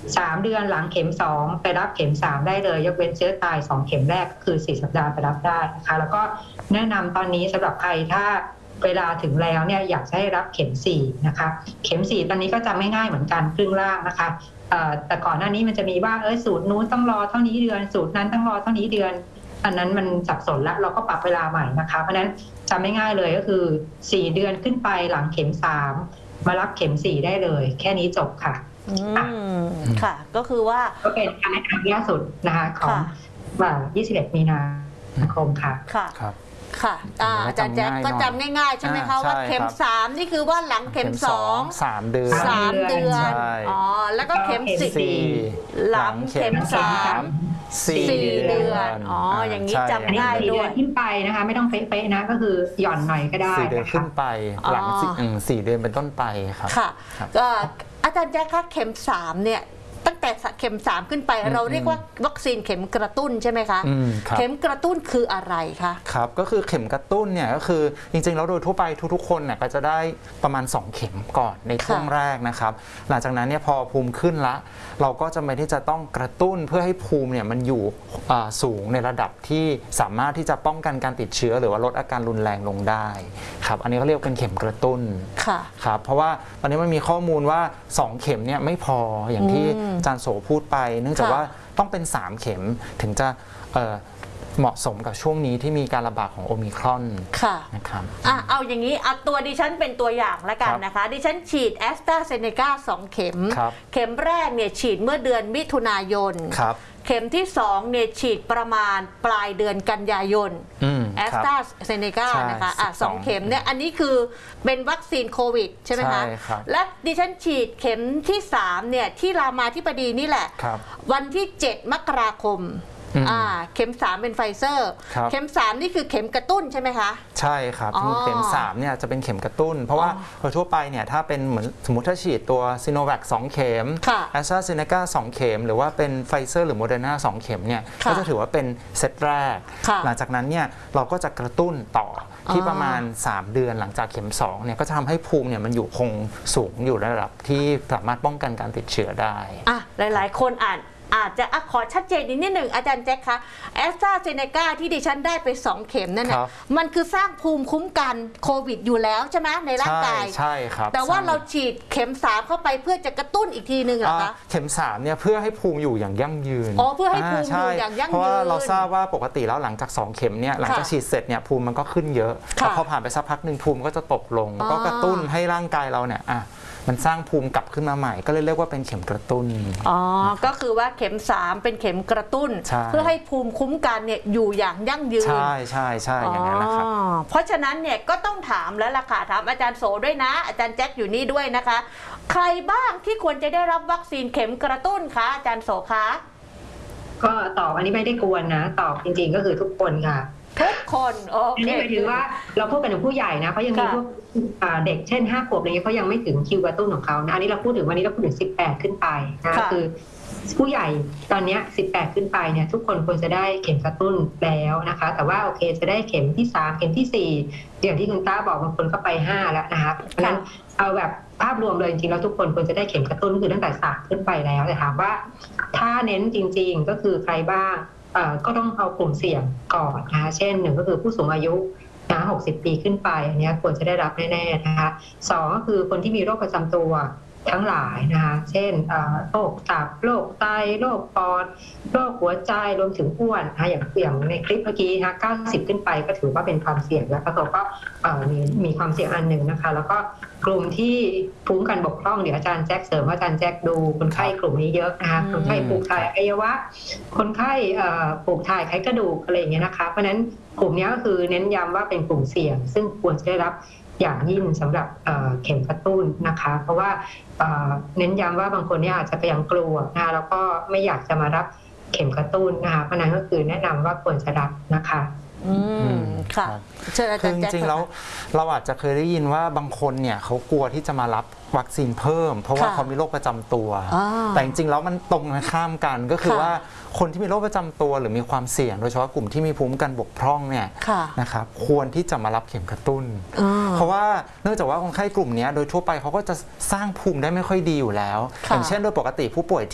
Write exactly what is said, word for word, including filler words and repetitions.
สามเดือนหลังเข็มสองไปรับเข็มสามได้เลยยกเว้นเชื้อตายสองเข็มแรกคือสี่สัปดาห์ไปรับได้นะคะแล้วก็แนะนำตอนนี้สำหรับใครถ้าเวลาถึงแล้วเนี่ยอยากให้รับเข็มสี่นะคะเข็มสี่ตอนนี้ก็จำไม่ง่ายเหมือนกันครึ่งล่างนะคะแต่ก่อนหน้านี้มันจะมีว่าเออสูตรนู้นต้องรอเท่านี้เดือนสูตรนั้นต้องรอเท่านี้เดือนอันนั้นมันสับสนแล้วเราก็ปรับเวลาใหม่นะคะเพราะฉะนั้นจำไม่ง่ายเลยก็คือสี่เดือนขึ้นไปหลังเข็มสามมารับเข็มสี่ได้เลยแค่นี้จบค่ะอืมค่ะก็คือว่าก็เป็นคำแนะนำล่าสุดนะคะของวันยี่สิบเอ็ดมีนาคมค่ะค่ะค่ะอาจารย์แจ๊คก็จำง่ายๆใช่ไหมคะว่าเข็มสามนี่คือว่าหลังเข็มสองสามเดือนสามเดือนอ๋อแล้วก็เข็มสี่หลังเข็มสามสี่เดือนอ๋ออย่างนี้จำง่ายด้วยขึ้นไปนะคะไม่ต้องเป๊ะๆนะก็คือหย่อนหน่อยก็ได้สี่เดือนขึ้นไปหลังสี่เดือนเป็นต้นไปครับค่ะก็อาจารย์แจ๊คคะเข็มสามเนี่ยตั้งแต่เข็มสามขึ้นไปเราเรียกว่าวัคซีนเข็มกระตุ้นใช่ไหมคะเข็มกระตุ้นคืออะไรคะครับก็คือเข็มกระตุ้นเนี่ยก็คือจริงๆแล้วโดยทั่วไปทุกๆคนเนี่ยก็จะได้ประมาณสองเข็มก่อนในช่วงแรกนะครับหลังจากนั้นเนี่ยพอภูมิขึ้นละเราก็จะไม่ที่จะต้องกระตุ้นเพื่อให้ภูมิเนี่ยมันอยู่สูงในระดับที่สามารถที่จะป้องกันการติดเชื้อหรือว่าลดอาการรุนแรงลงได้ครับอันนี้ก็เรียกเป็นเข็มกระตุ้นครับเพราะว่าตอนนี้มันมีข้อมูลว่าสองเข็มเนี่ยไม่พออย่างที่อาจารย์โสพูดไปเนื่องจากว่าต้องเป็นสามเข็มถึงจะเ, เหมาะสมกับช่วงนี้ที่มีการระบาดของโอมิครอนค่ะนะครับอ่ะเอาอย่างนี้เอาตัวดิฉันเป็นตัวอย่างแล้วกันนะคะดิฉันฉีดแอสตราเซเนกาสองเข็มเข็มแรกเนี่ยฉีดเมื่อเดือนมิถุนายนเข็มที่สองเนี่ยฉีดประมาณปลายเดือนกันยายนแอสตราเซเนกานะคะอ่ะสองเข็มเนี่ยอันนี้คือเป็นวัคซีนโควิดใช่ไหมคะและดิฉันฉีดเข็มที่สามเนี่ยที่รามาธิบดีนี่แหละวันที่เจ็ดมกราคมอ่าเข็มสามเป็นไฟเซอร์เข็มสามนี่คือเข็มกระตุ้นใช่ไหมคะใช่ครับเข็มสามเนี่ยจะเป็นเข็มกระตุ้นเพราะว่าโดยทั่วไปเนี่ยถ้าเป็นเหมือนสมมติถ้าฉีดตัวซิโนแวคสองเข็มแอสตราเซเนกาสองเข็มหรือว่าเป็นไฟเซอร์หรือโมเดอร์นาสองเข็มเนี่ยก็จะถือว่าเป็นเซตแรกหลังจากนั้นเนี่ยเราก็จะกระตุ้นต่อที่ประมาณสามเดือนหลังจากเข็มสองเนี่ยก็จะทำให้ภูมิเนี่ยมันอยู่คงสูงอยู่ระดับที่สามารถป้องกันการติดเชื้อได้อ่ะหลายๆคนอ่านอาจจะขอชัดเจนนิดหนึ่งอาจารย์แจ็คคะแอสตราเซเนกาที่ดิฉันได้ไปสองเข็มนั่นนะมันคือสร้างภูมิคุ้มกันโควิดอยู่แล้วใช่ไหมในร่างกายใช่ครับแต่ว่าเราฉีดเข็มสามเข้าไปเพื่อจะกระตุ้นอีกทีนึงเหรอคะเข็มสามเนี่ยเพื่อให้ภูมิอยู่อย่างยั่งยืนอ๋อเพื่อให้ภูมิอยู่อย่างยั่งยืนเพราะว่าเราทราบว่าปกติแล้วหลังจากสองเข็มเนี่ยหลังจากฉีดเสร็จเนี่ยภูมิมันก็ขึ้นเยอะแต่พอผ่านไปสักพักหนึ่งภูมิก็จะตกลงก็กระตุ้นให้ร่างกายเราเนี่ยอ่ะมันสร้างภูมิกลับขึ้นมาใหม่ก็เลยเรียกว่าเป็นเข็มกระตุ้นอ๋อก็คือว่าเข็มสามเป็นเข็มกระตุ้นเพื่อให้ภูมิคุ้มกันเนี่ยอยู่อย่างยั่งยืนใช่ใช่ใช่อย่างนั้นนะครับเพราะฉะนั้นเนี่ยก็ต้องถามแล้วล่ะค่ะถามอาจารย์โสด้วยนะอาจารย์แจ็คอยู่นี่ด้วยนะคะใครบ้างที่ควรจะได้รับวัคซีนเข็มกระตุ้นคะอาจารย์โสคะก็ตอบอันนี้ไม่ได้กวนนะตอบจริงๆก็คือทุกคนค่ะทุกคนโอเคนี่หมายถึงว่าเราพูดกันถึงผู้ใหญ่นะเขายังมีพวกเด็กเช่นห้าขวบอะไรเงี้ยเขายังไม่ถึงคิวกระตุ้นของเขานะอันนี้เราพูดถึงวันนี้เราพูดถึงสิบแปดขึ้นไปนะคือผู้ใหญ่ตอนนี้สิบแปดขึ้นไปเนี่ยทุกคนควรจะได้เข็มกระตุ้นแล้วนะคะแต่ว่าโอเคจะได้เข็มที่สามเข็มที่สี่อย่างที่คุณต้าบอกบางคนก็ไปห้าแล้วนะคะเพราะฉะนั้นเอาแบบภาพรวมเลยจริงๆแล้วทุกคนควรจะได้เข็มกระตุ้นคือตั้งแต่สามขึ้นไปแล้วแต่ถามว่าถ้าเน้นจริงๆก็คือใครบ้างก็ต้องเอากลุ่มเสี่ยงก่อนนะคะเช่นหนึ่งก็คือผู้สูงอายุนะหกสิบปีขึ้นไปอันนี้ควรจะได้รับแน่ๆนะคะสองก็คือคนที่มีโรคประจำตัวทั้งหลายนะคะเช่นโรคตับโรคไตโรคปอดโรคหัวใจรวมถึงอ้วนนะคะอย่างอย่างในคลิปเมื่อกี้นะคะเก้าสิบขึ้นไปก็ถือว่าเป็นความเสี่ยงแล้วก็ก็มีมีความเสี่ยงอันหนึ่งนะคะแล้วก็กลุ่มที่ภูมิคุ้มกันบกพร่องเดี๋ยวอาจารย์แจ็คเสริมอาจารย์แจ็คดูคนไข้กลุ่มนี้เยอะนะคะคนไข้ปลูกถ่ายอวัยวะคนไข้ปลูกถ่ายไขกระดูกอะไรอย่างเงี้ยนะคะเพราะฉะนั้นกลุ่มนี้ก็คือเน้นย้ำว่าเป็นกลุ่มเสี่ยงซึ่งควรจะได้รับอย่างยิ่งสำหรับเข็มกระตุ้นนะคะเพราะว่าเน้นย้ำว่าบางคนเนี่ยอาจจะยังกลัวนะแล้วก็ไม่อยากจะมารับเข็มกระตุ้นนะคะเพราะนั้นก็คือแนะนำว่าควรจะรับนะคะอืมค่ะคือจริงๆแล้วเราอาจจะเคยได้ยินว่าบางคนเนี่ยเขากลัวที่จะมารับวัคซีนเพิ่มเพราะว่าเขามีโรคประจำตัวแต่จริงๆแล้วมันตรงข้ามกันก็คือว่าคนที่มีโรคประจำตัวหรือมีความเสี่ยงโดยเฉพาะกลุ่มที่มีภูมิคุ้มกันบกพร่องเนี่ยนะครับควรที่จะมารับเข็มกระตุ้นเพราะว่าเนื่องจากว่าคนไข้กลุ่มนี้โดยทั่วไปเขาก็จะสร้างภูมิได้ไม่ค่อยดีอยู่แล้วอย่างเช่นโดยปกติผู้ป่วย